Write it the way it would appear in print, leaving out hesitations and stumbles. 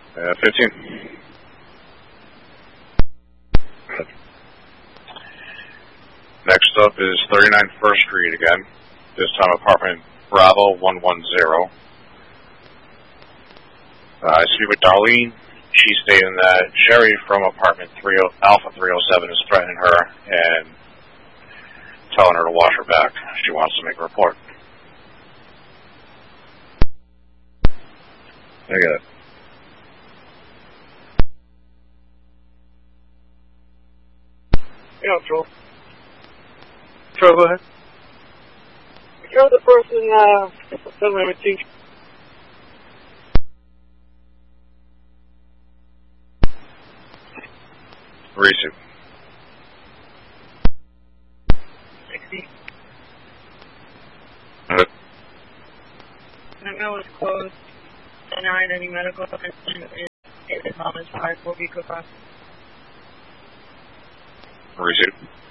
15. Next up is 39 First Street again. This time apartment Bravo 110. I speak with Darlene. She's stating that Sherry from apartment Alpha 307 is threatening her and telling her to watch her back. She wants to make a report. I get it. Yeah, Joel. Sure, go ahead. You're the person that I would teach. Risu. 60. Good. That mill is closed. Denied any medical attention. His mom is 5 will be cooked off. Risu.